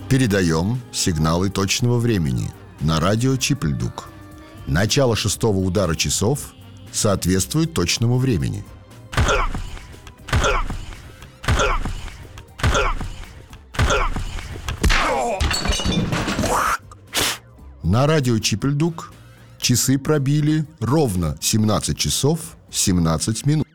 Передаем сигналы точного времени на радио Чипельдук. Начало 6-го удара часов соответствует точному времени. На радио Чипельдук часы пробили ровно 17 часов 17 минут.